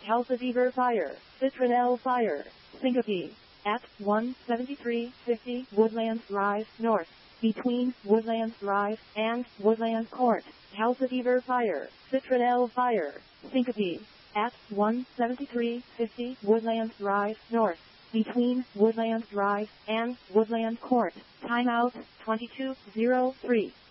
Calcifer Fire, Citronelle Fire, Syncope, at 17350 Woodlands Drive North, between Woodlands Drive and Woodlands Court. Calcifer Fire, Citronelle Fire, Syncope, at 17350 Woodlands Drive North, between Woodlands Drive and Woodlands Court. Timeout 22:03.